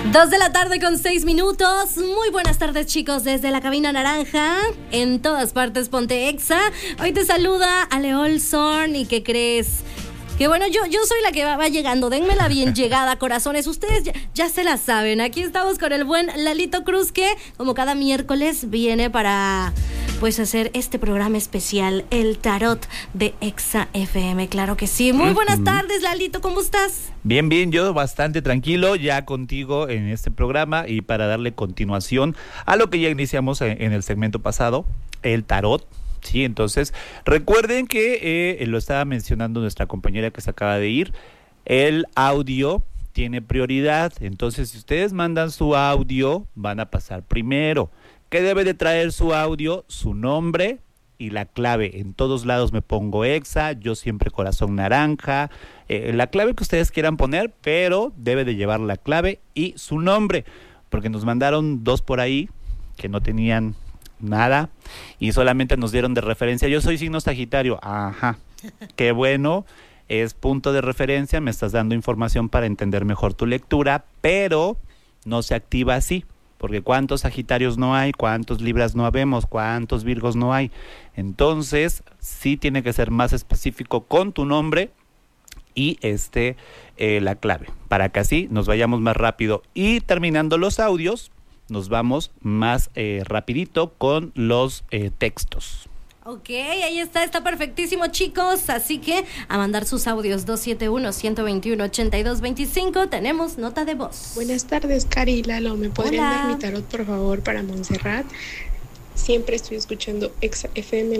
2:06 p.m. Muy buenas tardes, chicos, desde la cabina naranja. En todas partes, ponte Exa. Hoy te saluda Ale Olson. ¿Y qué crees? Que bueno, yo soy la que va llegando. Denme la bien llegada, corazones. Ustedes ya se la saben. Aquí estamos con el buen Lalito Cruz, que como cada miércoles viene para pues hacer este programa especial, el Tarot de Exa FM. Claro que sí. Muy buenas tardes, Lalito, ¿cómo estás? Bien, yo bastante tranquilo ya contigo en este programa, y para darle continuación a lo que ya iniciamos en el segmento pasado, el tarot. Sí, entonces recuerden que lo estaba mencionando nuestra compañera que se acaba de ir, el audio tiene prioridad. Entonces, si ustedes mandan su audio, van a pasar primero. ¿Qué debe de traer su audio? Su nombre y la clave. En todos lados me pongo Exa, yo siempre corazón naranja, la clave que ustedes quieran poner, pero debe de llevar la clave y su nombre, porque nos mandaron dos por ahí que no tenían nada y solamente nos dieron de referencia. Yo soy signo Sagitario. Ajá, qué bueno, es punto de referencia, me estás dando información para entender mejor tu lectura, pero no se activa así, porque ¿cuántos Sagitarios no hay? ¿Cuántos Libras no habemos? ¿Cuántos Virgos no hay? Entonces, sí tiene que ser más específico con tu nombre y la clave, para que así nos vayamos más rápido. Y terminando los audios, nos vamos más rapidito con los textos. Ok, ahí está perfectísimo, chicos. Así que a mandar sus audios 271-121-8225. Tenemos nota de voz. Buenas tardes, Cari y Lalo. ¿Me podrían dar mi tarot, por favor, para Montserrat? Siempre estoy escuchando Exa FM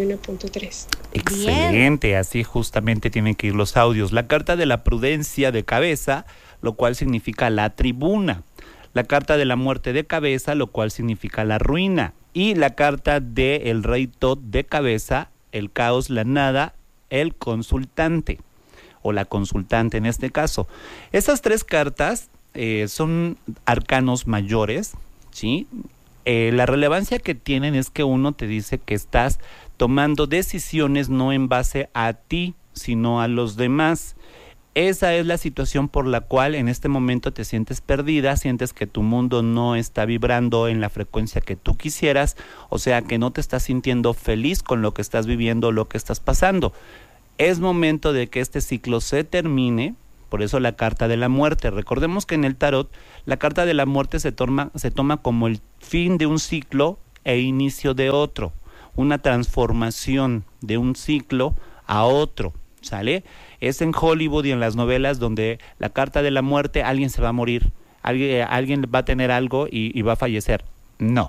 91.3. Excelente, bien. Así justamente tienen que ir los audios. La carta de la prudencia de cabeza, lo cual significa la tribuna. La carta de la muerte de cabeza, lo cual significa la ruina. Y la carta de el rey Tot de cabeza, el caos, la nada, el consultante, o la consultante en este caso. Estas tres cartas son arcanos mayores, ¿sí? La relevancia que tienen es que uno te dice que estás tomando decisiones no en base a ti, sino a los demás. Esa es la situación por la cual en este momento te sientes perdida, sientes que tu mundo no está vibrando en la frecuencia que tú quisieras, o sea que no te estás sintiendo feliz con lo que estás viviendo, lo que estás pasando. Es momento de que este ciclo se termine, por eso la carta de la muerte. Recordemos que en el tarot la carta de la muerte se toma como el fin de un ciclo e inicio de otro, una transformación de un ciclo a otro, ¿sale? Es en Hollywood y en las novelas donde la carta de la muerte, alguien se va a morir, alguien va a tener algo y va a fallecer. No.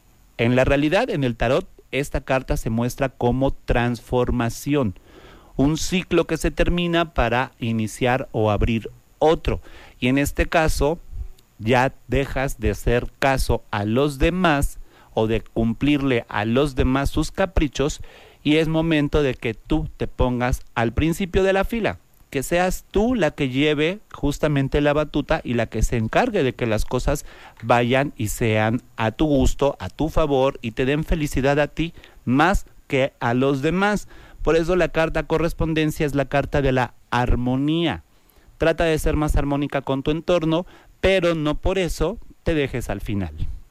En la realidad, en el tarot, esta carta se muestra como transformación. Un ciclo que se termina para iniciar o abrir otro. Y en este caso, ya dejas de hacer caso a los demás o de cumplirle a los demás sus caprichos, y es momento de que tú te pongas al principio de la fila, que seas tú la que lleve justamente la batuta y la que se encargue de que las cosas vayan y sean a tu gusto, a tu favor, y te den felicidad a ti más que a los demás. Por eso la carta correspondencia es la carta de la armonía. Trata de ser más armónica con tu entorno, pero no por eso te dejes al final.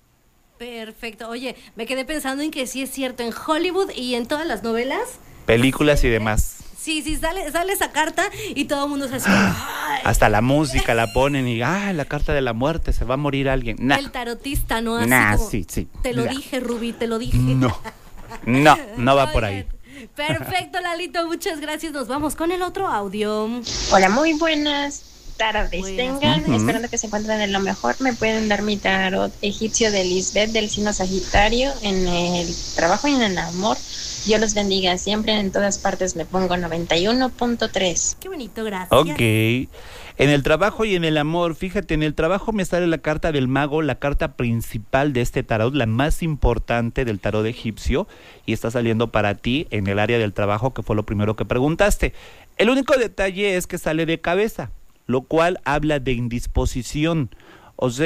Perfecto. Oye, me quedé pensando en que sí es cierto, en Hollywood y en todas las novelas, películas y demás. Sí, sale esa carta y todo el mundo se hace. Hasta la música la ponen y la carta de la muerte, se va a morir alguien. Nah. El tarotista, ¿no? Así como, sí. Te lo dije, Rubí, te lo dije. No va por ahí. Perfecto, Lalito, muchas gracias. Nos vamos con el otro audio. Hola, muy buenas tardes. Buenas. Esperando que se encuentren en lo mejor. Me pueden dar mi tarot egipcio de Lisbeth del signo Sagitario en el trabajo y en el amor. Dios los bendiga siempre, en todas partes me pongo 91.3. Qué bonito, gracias. Ok. En el trabajo y en el amor, fíjate, en el trabajo me sale la carta del mago, la carta principal de este tarot, la más importante del tarot egipcio, y está saliendo para ti en el área del trabajo, que fue lo primero que preguntaste. El único detalle es que sale de cabeza, lo cual habla de indisposición. O sea,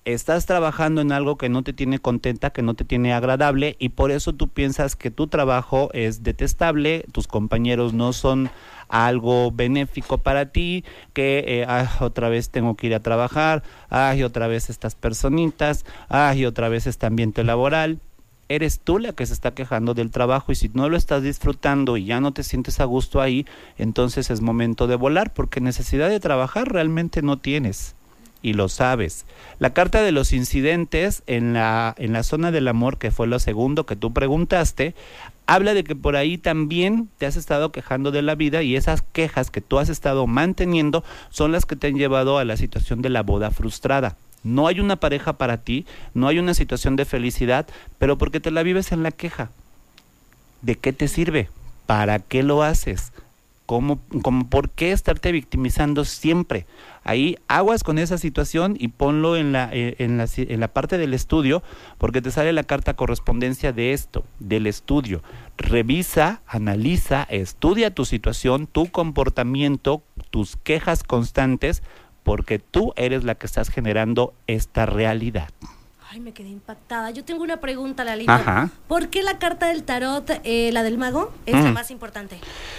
estás trabajando en algo que no te tiene contenta, que no te tiene agradable, y por eso tú piensas que tu trabajo es detestable, tus compañeros no son algo benéfico para ti, que otra vez tengo que ir a trabajar, otra vez estas personitas, otra vez este ambiente laboral. Eres tú la que se está quejando del trabajo, y si no lo estás disfrutando y ya no te sientes a gusto ahí, entonces es momento de volar, porque necesidad de trabajar realmente no tienes. Y lo sabes. La carta de los incidentes en la zona del amor, que fue lo segundo que tú preguntaste, habla de que por ahí también te has estado quejando de la vida, y esas quejas que tú has estado manteniendo son las que te han llevado a la situación de la boda frustrada. No hay una pareja para ti, no hay una situación de felicidad, pero porque te la vives en la queja. ¿De qué te sirve? ¿Para qué lo haces? ¿Cómo por qué estarte victimizando siempre? Ahí aguas con esa situación y ponlo en la parte del estudio, porque te sale la carta correspondencia de esto, del estudio. Revisa, analiza, estudia tu situación, tu comportamiento, tus quejas constantes, porque tú eres la que estás generando esta realidad. Ay, me quedé impactada. Yo tengo una pregunta, Lalito. Ajá. ¿Por qué la carta del tarot, la del mago, es la más importante?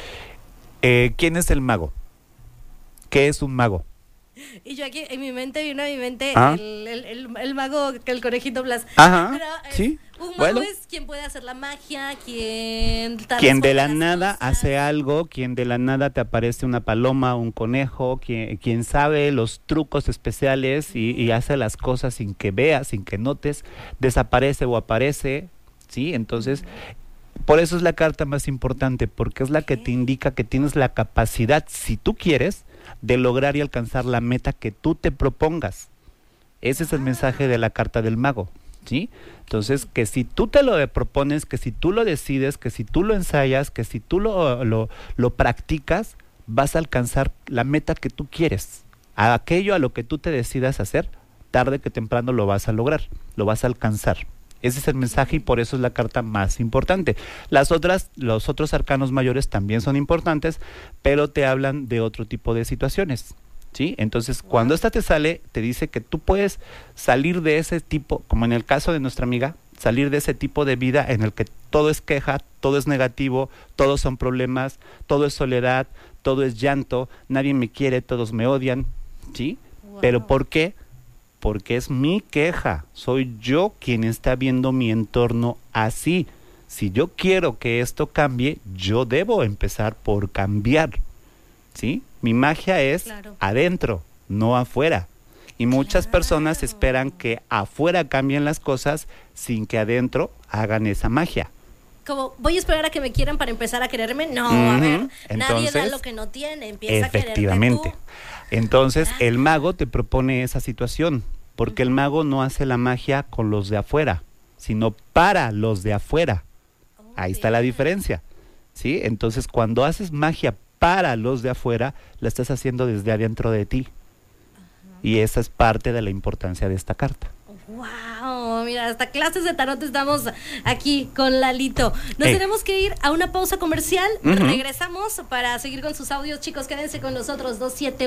¿Quién es el mago? ¿Qué es un mago? Y yo aquí, en mi mente, vino a mi mente ¿Ah? el mago, el conejito Blas. Ajá, Pero, sí. Un mago Bueno, es quien puede hacer la magia, quien de la nada hace algo, quien de la nada te aparece una paloma, un conejo, quien sabe los trucos especiales y hace las cosas sin que veas, sin que notes, desaparece o aparece, ¿sí? Entonces, por eso es la carta más importante, porque es la que te indica que tienes la capacidad, si tú quieres, de lograr y alcanzar la meta que tú te propongas. Ese es el mensaje de la carta del mago, ¿sí? Entonces, que si tú te lo propones, que si tú lo decides, que si tú lo ensayas, que si tú lo practicas, vas a alcanzar la meta que tú quieres. A aquello a lo que tú te decidas hacer, tarde que temprano lo vas a lograr, lo vas a alcanzar. Ese es el mensaje, y por eso es la carta más importante. Los otros arcanos mayores también son importantes, pero te hablan de otro tipo de situaciones, ¿sí? Entonces, cuando esta te sale, te dice que tú puedes salir de ese tipo, como en el caso de nuestra amiga, salir de ese tipo de vida en el que todo es queja, todo es negativo, todos son problemas, todo es soledad, todo es llanto, nadie me quiere, todos me odian, ¿sí? Wow. ¿Pero por qué? Porque es mi queja, soy yo quien está viendo mi entorno así. Si yo quiero que esto cambie, yo debo empezar por cambiar, ¿sí? Mi magia es adentro, no afuera. Y muchas personas esperan que afuera cambien las cosas sin que adentro hagan esa magia. Como, voy a esperar a que me quieran para empezar a quererme. No, a ver, entonces, nadie da lo que no tiene, empieza a quererte tú. Entonces, el mago te propone esa situación, porque el mago no hace la magia con los de afuera, sino para los de afuera. Ahí está la diferencia, ¿sí? Entonces, cuando haces magia para los de afuera, la estás haciendo desde adentro de ti. Y esa es parte de la importancia de esta carta. ¡Wow! Mira, hasta clases de tarot estamos aquí con Lalito. Nos tenemos que ir a una pausa comercial. Regresamos para seguir con sus audios. Chicos, quédense con nosotros.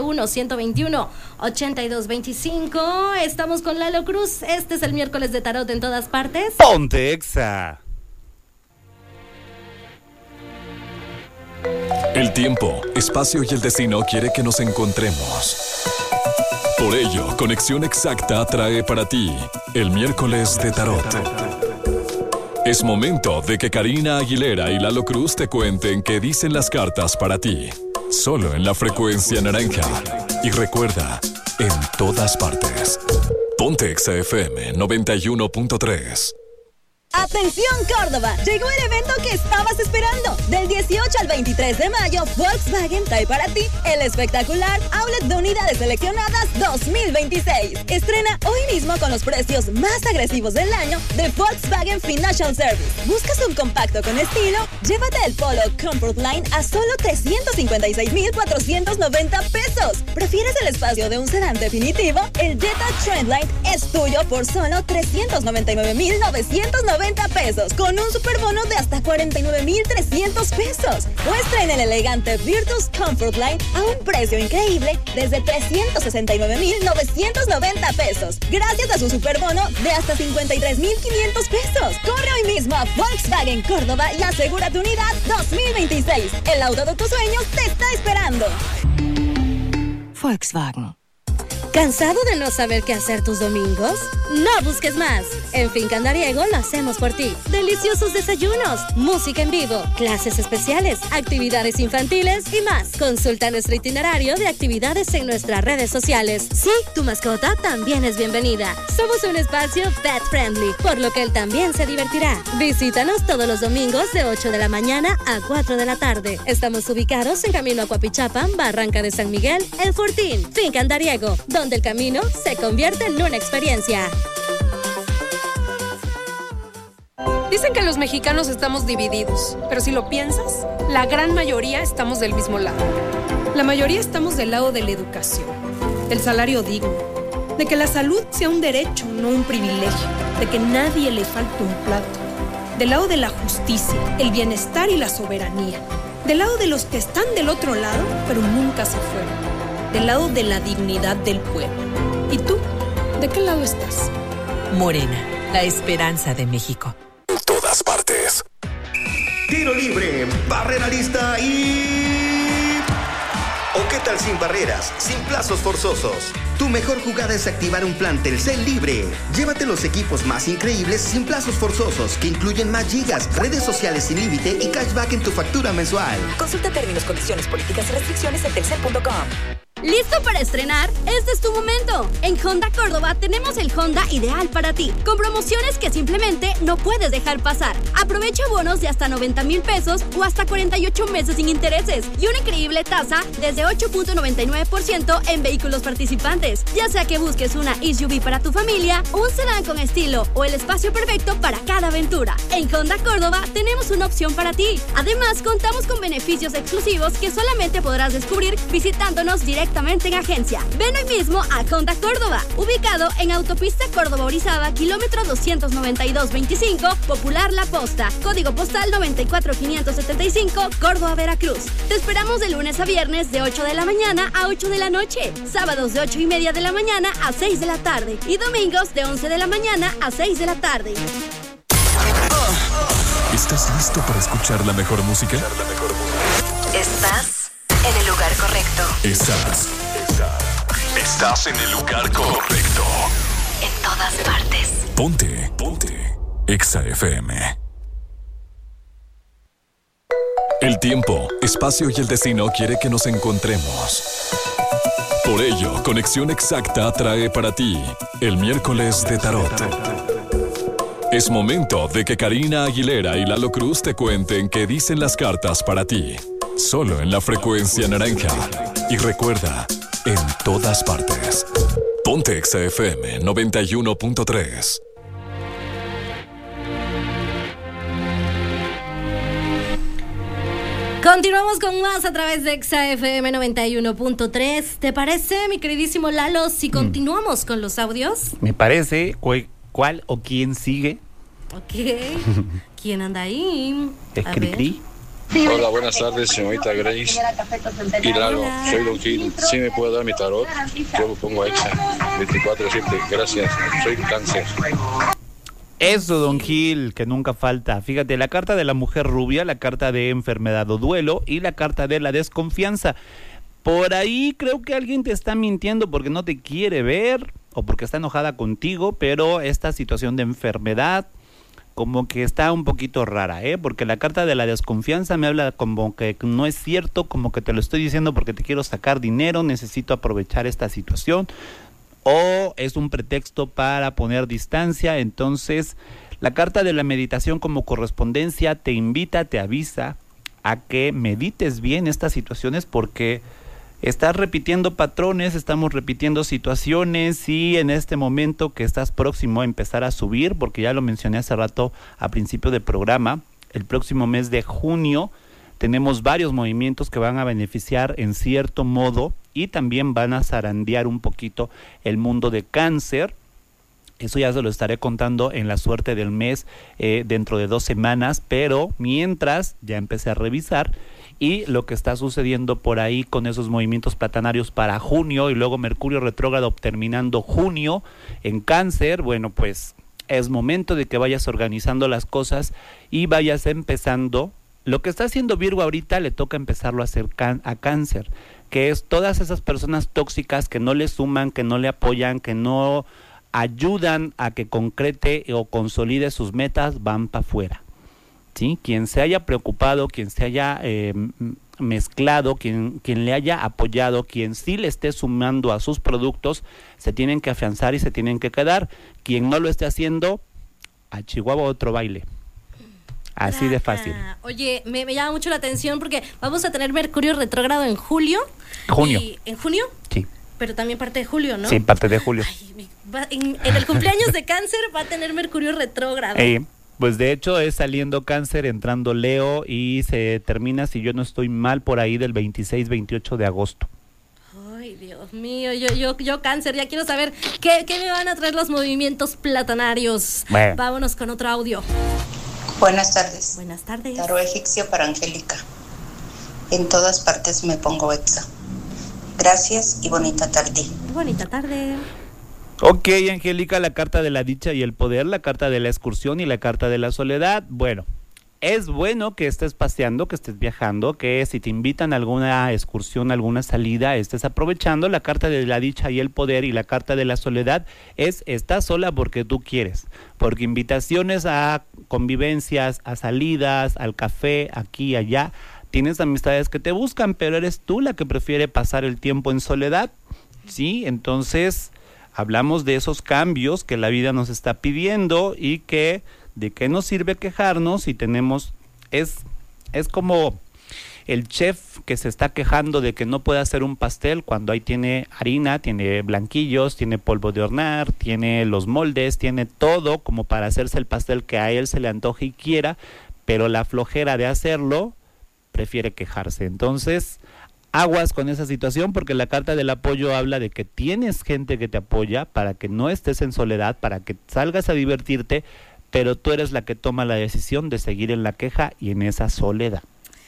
271-121-8225. Estamos con Lalo Cruz. Este es el miércoles de tarot en todas partes. ¡Ponte Exa! El tiempo, espacio y el destino quiere que nos encontremos. Por ello, Conexión Exacta trae para ti el miércoles de tarot. Es momento de que Karina Aguilera y Lalo Cruz te cuenten qué dicen las cartas para ti. Solo en la frecuencia naranja. Y recuerda, en todas partes. Ponte Exa FM 91.3. ¡Atención Córdoba! Llegó el evento que estabas esperando. Del 18 al 23 de mayo, Volkswagen trae para ti el espectacular Outlet de Unidades Seleccionadas 2026. Estrena hoy mismo con los precios más agresivos del año de Volkswagen Financial Service. ¿Buscas un compacto con estilo? Llévate el Polo Comfort Line a solo 356,490 pesos. ¿Prefieres el espacio de un sedán definitivo? El Jetta Trendline es tuyo por solo 399,990 pesos, con un superbono de hasta 49,300 pesos. O estrena el elegante Virtus Comfort Line a un precio increíble desde 369,990 pesos, gracias a su superbono de hasta 53,500 pesos. Corre hoy mismo a Volkswagen Córdoba y asegura tu unidad 2026. El auto de tus sueños te está esperando. Volkswagen. ¿Cansado de no saber qué hacer tus domingos? No busques más. En Finca Andariego lo hacemos por ti. Deliciosos desayunos, música en vivo, clases especiales, actividades infantiles y más. Consulta nuestro itinerario de actividades en nuestras redes sociales. Sí, tu mascota también es bienvenida. Somos un espacio pet friendly, por lo que él también se divertirá. Visítanos todos los domingos de 8 de la mañana a 4 de la tarde. Estamos ubicados en Camino a Coapichapan, Barranca de San Miguel, El Fortín. Finca Andariego, donde el camino se convierte en una experiencia. Dicen que los mexicanos estamos divididos, pero si lo piensas, la gran mayoría estamos del mismo lado. La mayoría estamos del lado de la educación, del salario digno, de que la salud sea un derecho, no un privilegio, de que nadie le falte un plato, del lado de la justicia, el bienestar y la soberanía, del lado de los que están del otro lado, pero nunca se fueron, del lado de la dignidad del pueblo. ¿Y tú? ¿De qué lado estás? Morena, la esperanza de México. En todas partes. Tiro libre, barrera lista y... ¿O qué tal sin barreras, sin plazos forzosos? Tu mejor jugada es activar un plan Telcel libre. Llévate los equipos más increíbles sin plazos forzosos, que incluyen más gigas, redes sociales sin límite y cashback en tu factura mensual. Consulta términos, condiciones, políticas y restricciones en telcel.com. ¿Listo para estrenar? Este es tu momento. En Honda Córdoba tenemos el Honda ideal para ti, con promociones que simplemente no puedes dejar pasar. Aprovecha bonos de hasta 90,000 pesos o hasta 48 meses sin intereses y una increíble tasa desde 8.99% en vehículos participantes. Ya sea que busques una SUV para tu familia, un sedán con estilo o el espacio perfecto para cada aventura. En Honda Córdoba tenemos una opción para ti. Además, contamos con beneficios exclusivos que solamente podrás descubrir visitándonos directamente en agencia. Ven hoy mismo a Honda Córdoba, ubicado en Autopista Córdoba-Orizaba, kilómetro 292-25, Popular La Posta, código postal 94575, Córdoba, Veracruz. Te esperamos de lunes a viernes de 8 de la mañana a 8 de la noche, sábados de 8:30 de la mañana a 6 de la tarde y domingos de 11 de la mañana a 6 de la tarde. ¿Estás listo para escuchar la mejor música? Estás en el lugar correcto. Estás en el lugar correcto. En todas partes. Ponte. Exa FM. El tiempo, espacio y el destino quiere que nos encontremos. Por ello, Conexión Exacta trae para ti el miércoles de tarot. Es momento de que Karina Aguilera y Lalo Cruz te cuenten qué dicen las cartas para ti. Solo en la frecuencia naranja. Y recuerda, en todas partes. Ponte Exa FM 91.3. Continuamos con más a través de Exa FM 91.3. ¿Te parece, mi queridísimo Lalo, si continuamos con los audios? Me parece. ¿Cuál o quién sigue? Ok. ¿Quién anda ahí? ¿Es Cricri? Hola, buenas tardes, señorita Grace. Y Lalo, soy Don Gil. ¿Sí me puede dar mi tarot? Yo lo pongo a Exa 24/7. Gracias, soy Cáncer. Eso, Don Gil, que nunca falta. Fíjate, la carta de la mujer rubia, la carta de enfermedad o duelo y la carta de la desconfianza. Por ahí creo que alguien te está mintiendo porque no te quiere ver o porque está enojada contigo, pero esta situación de enfermedad como que está un poquito rara, porque la carta de la desconfianza me habla como que no es cierto, como que te lo estoy diciendo porque te quiero sacar dinero, necesito aprovechar esta situación, o es un pretexto para poner distancia. Entonces, la carta de la meditación como correspondencia te invita, te avisa a que medites bien estas situaciones porque estás repitiendo patrones, estamos repitiendo situaciones y en este momento que estás próximo a empezar a subir, porque ya lo mencioné hace rato a principio del programa, el próximo mes de junio tenemos varios movimientos que van a beneficiar en cierto modo y también van a zarandear un poquito el mundo de Cáncer. Eso ya se lo estaré contando en la suerte del mes dentro de 2 semanas, pero mientras ya empecé a revisar y lo que está sucediendo por ahí con esos movimientos platanarios para junio y luego Mercurio retrógrado terminando junio en Cáncer, bueno, pues es momento de que vayas organizando las cosas y vayas empezando. Lo que está haciendo Virgo ahorita le toca empezarlo a hacer a Cáncer, que es todas esas personas tóxicas que no le suman, que no le apoyan, que no ayudan a que concrete o consolide sus metas, van para afuera. ¿Sí? Quien se haya preocupado, quien se haya mezclado, quien le haya apoyado, quien sí le esté sumando a sus productos, se tienen que afianzar y se tienen que quedar. Quien no lo esté haciendo, a Chihuahua otro baile. Así de fácil. Oye, me llama mucho la atención porque vamos a tener Mercurio retrógrado en julio. Junio. ¿En junio? Sí. Pero también parte de julio, ¿no? Sí, parte de julio. Ay, en el cumpleaños de Cáncer va a tener Mercurio retrógrado. Pues de hecho es saliendo Cáncer, entrando Leo y se termina, si yo no estoy mal, por ahí del 26-28 de agosto. Ay, Dios mío, yo Cáncer, ya quiero saber qué me van a traer los movimientos platanarios. Bueno. Vámonos con otro audio. Buenas tardes. Buenas tardes. Tarot egipcio para Angélica. En todas partes me pongo Exa. Gracias y bonita tarde. Bonita tarde. Ok, Angélica, la carta de la dicha y el poder, la carta de la excursión y la carta de la soledad. Bueno, es bueno que estés paseando, que estés viajando, que si te invitan a alguna excursión, alguna salida, estés aprovechando. La carta de la dicha y el poder y la carta de la soledad es estás sola porque tú quieres, porque invitaciones a convivencias, a salidas, al café, aquí y allá, tienes amistades que te buscan, pero eres tú la que prefiere pasar el tiempo en soledad, ¿sí? Entonces hablamos de esos cambios que la vida nos está pidiendo y que de qué nos sirve quejarnos si tenemos, es como el chef que se está quejando de que no puede hacer un pastel cuando ahí tiene harina, tiene blanquillos, tiene polvo de hornear, tiene los moldes, tiene todo como para hacerse el pastel que a él se le antoje y quiera, pero la flojera de hacerlo prefiere quejarse. Entonces, aguas con esa situación porque la carta del apoyo habla de que tienes gente que te apoya para que no estés en soledad, para que salgas a divertirte, pero tú eres la que toma la decisión de seguir en la queja y en esa soledad.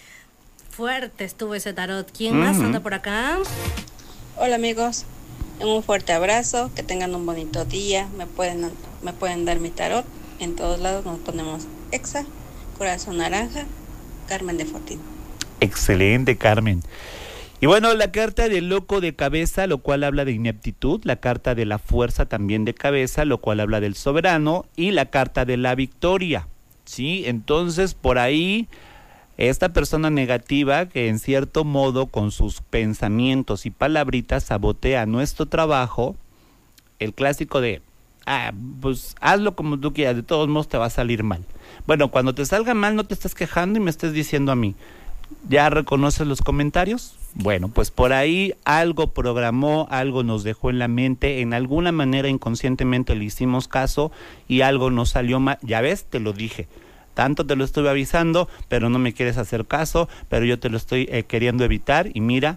Fuerte estuvo ese tarot. ¿Quién más anda por acá? Hola amigos, un fuerte abrazo, que tengan un bonito día. Me pueden dar mi tarot. En todos lados nos ponemos Exa, Corazón Naranja, Carmen de Fortín. Excelente, Carmen. Y bueno, la carta del loco de cabeza, lo cual habla de ineptitud, la carta de la fuerza también de cabeza, lo cual habla del soberano, y la carta de la victoria, ¿sí? Entonces, por ahí, esta persona negativa que en cierto modo con sus pensamientos y palabritas sabotea nuestro trabajo, el clásico de, pues hazlo como tú quieras, de todos modos te va a salir mal. Bueno, cuando te salga mal no te estés quejando y me estés diciendo a mí, ¿ya reconoces los comentarios? Bueno, pues por ahí algo programó, algo nos dejó en la mente, en alguna manera inconscientemente le hicimos caso y algo nos salió mal. Ya ves, te lo dije, tanto te lo estuve avisando, pero no me quieres hacer caso, pero yo te lo estoy queriendo evitar y mira,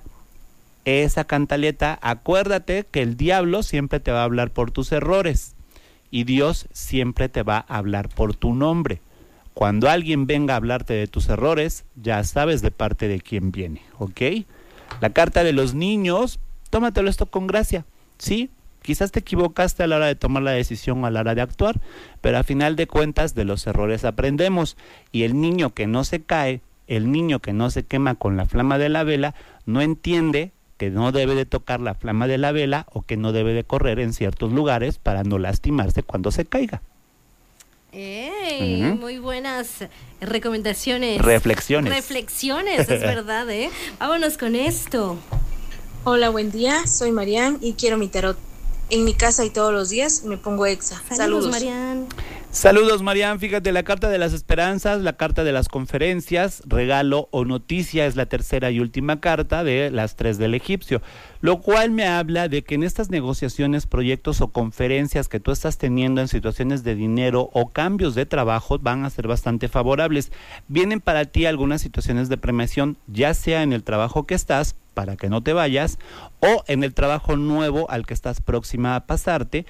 esa cantaleta, acuérdate que el diablo siempre te va a hablar por tus errores y Dios siempre te va a hablar por tu nombre. Cuando alguien venga a hablarte de tus errores, ya sabes de parte de quién viene, ¿ok? La carta de los niños, tómatelo esto con gracia, ¿sí? Quizás te equivocaste a la hora de tomar la decisión o a la hora de actuar, pero a final de cuentas de los errores aprendemos. Y el niño que no se cae, el niño que no se quema con la flama de la vela, no entiende que no debe de tocar la flama de la vela o que no debe de correr en ciertos lugares para no lastimarse cuando se caiga. Muy buenas recomendaciones. Reflexiones, es verdad, ¿eh? Vámonos con esto. Hola, buen día, soy Marian y quiero mi tarot. En mi casa y todos los días me pongo Exa. Saludos. Marian. Saludos, Marian. Fíjate, la carta de las esperanzas, la carta de las conferencias, regalo o noticia es la tercera y última carta de las 3 del egipcio, lo cual me habla de que en estas negociaciones, proyectos o conferencias que tú estás teniendo en situaciones de dinero o cambios de trabajo van a ser bastante favorables. Vienen para ti algunas situaciones de premiación, ya sea en el trabajo que estás, para que no te vayas, o en el trabajo nuevo al que estás próxima a pasarte,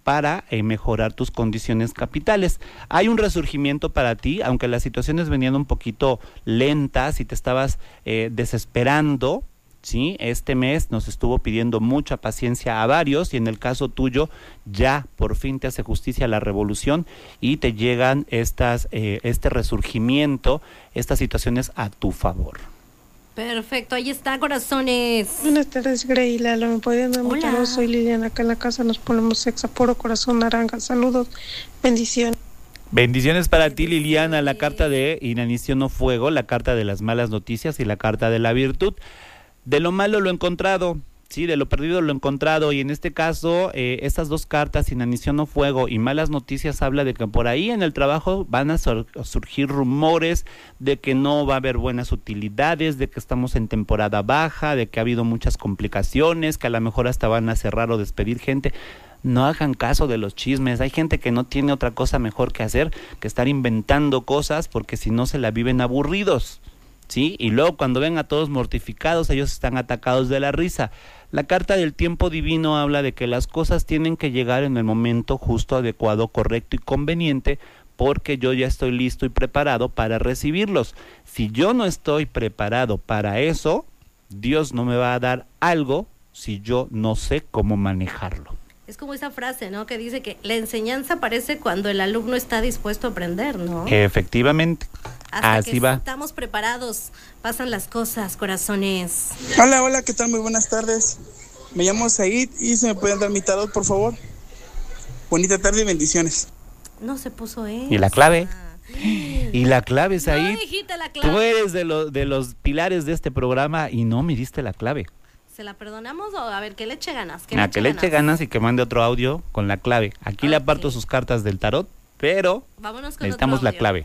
para mejorar tus condiciones capitales. Hay un resurgimiento para ti, aunque las situaciones venían un poquito lentas y te estabas desesperando. Sí, este mes nos estuvo pidiendo mucha paciencia a varios, y en el caso tuyo ya por fin te hace justicia la revolución y te llegan este resurgimiento, estas situaciones a tu favor. Perfecto, ahí está, corazones. Buenas tardes, Grey y Lalo. ¿Me podrían dar mi tarot? Soy Liliana, acá en la casa nos ponemos exa, puro corazón naranja. Saludos, bendiciones. Bendiciones para ti, Liliana. La carta de inanición o fuego, la carta de las malas noticias y la carta de la virtud. De lo malo lo encontrado, sí, de lo perdido lo encontrado, y en este caso estas dos cartas, inanición o fuego y malas noticias, habla de que por ahí en el trabajo van a surgir rumores de que no va a haber buenas utilidades, de que estamos en temporada baja, de que ha habido muchas complicaciones, que a lo mejor hasta van a cerrar o despedir gente. No hagan caso de los chismes. Hay gente que no tiene otra cosa mejor que hacer que estar inventando cosas, porque si no se la viven aburridos. ¿Sí? Y luego cuando ven a todos mortificados, ellos están atacados de la risa. La carta del tiempo divino habla de que las cosas tienen que llegar en el momento justo, adecuado, correcto y conveniente, porque yo ya estoy listo y preparado para recibirlos. Si yo no estoy preparado para eso, Dios no me va a dar algo si yo no sé cómo manejarlo. Es como esa frase, ¿no? Que dice que la enseñanza aparece cuando el alumno está dispuesto a aprender, ¿no? Efectivamente. Hasta así que va. Estamos preparados, pasan las cosas, corazones. Hola, ¿qué tal? Muy buenas tardes. Me llamo Said y se me pueden dar mi tarot, por favor. Bonita tarde y bendiciones. No se puso él. ¿Y la clave? Y la clave, Said. No dijiste la clave. Tú eres de los pilares de este programa y no me diste la clave. ¿Se la perdonamos o a ver, que le eche ganas? Que le eche ganas y que mande otro audio con la clave. Aquí le aparto sus cartas del tarot, pero necesitamos la clave.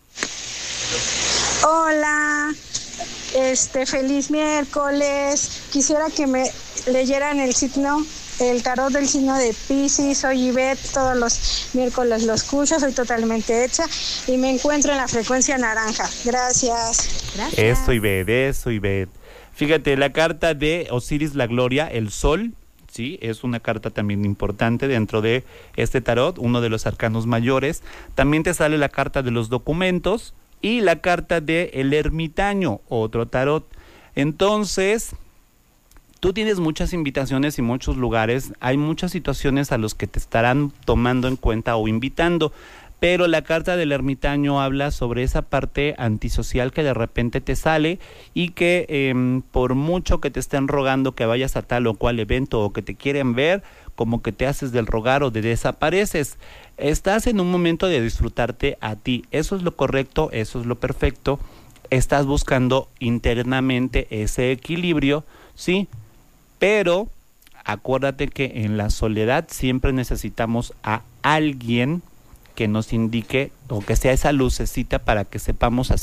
Hola, feliz miércoles. Quisiera que me leyeran el tarot del signo de Piscis. Soy Ivette, todos los miércoles lo escucho, soy totalmente hecha y me encuentro en la frecuencia naranja. Gracias. Eso, Ivette. Fíjate, la carta de Osiris la Gloria, el Sol, sí, es una carta también importante dentro de este tarot, uno de los arcanos mayores. También te sale la carta de los documentos y la carta de el ermitaño, otro tarot. Entonces, tú tienes muchas invitaciones y muchos lugares, hay muchas situaciones a los que te estarán tomando en cuenta o invitando. Pero la carta del ermitaño habla sobre esa parte antisocial que de repente te sale y que por mucho que te estén rogando que vayas a tal o cual evento o que te quieren ver, como que te haces del rogar o te desapareces. Estás en un momento de disfrutarte a ti. Eso es lo correcto, eso es lo perfecto. Estás buscando internamente ese equilibrio, ¿sí? Pero acuérdate que en la soledad siempre necesitamos a alguien que nos indique o que sea esa lucecita para que sepamos hacia